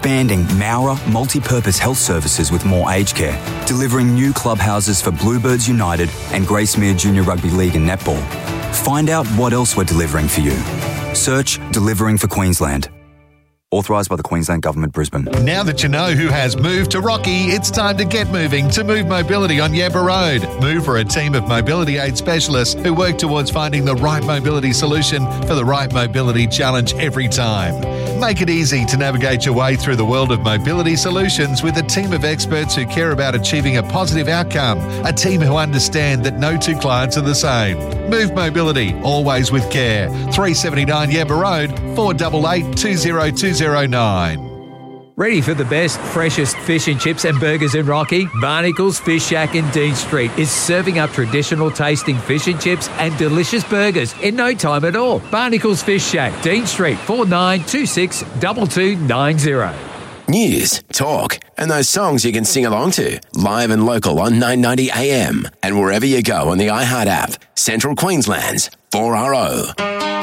Expanding Maurer Multi-Purpose Health Services with more aged care. Delivering new clubhouses for Bluebirds United and Gracemere Junior Rugby League and Netball. Find out what else we're delivering for you. Search Delivering for Queensland. Authorised by the Queensland Government, Brisbane. Now that you know who has moved to Rocky, it's time to get moving to Move Mobility on Yabba Road. Move are a team of mobility aid specialists who work towards finding the right mobility solution for the right mobility challenge every time. Make it easy to navigate your way through the world of mobility solutions with a team of experts who care about achieving a positive outcome. A team who understand that no two clients are the same. Move Mobility, always with care. 379 Yabba Road, 488 20209. Ready for the best, freshest fish and chips and burgers in Rocky? Barnacles Fish Shack in Dean Street is serving up traditional tasting fish and chips and delicious burgers in no time at all. Barnacles Fish Shack, Dean Street, 4926 2290. News, talk, and those songs you can sing along to. Live and local on 990 AM and wherever you go on the iHeart app. Central Queensland's 4RO.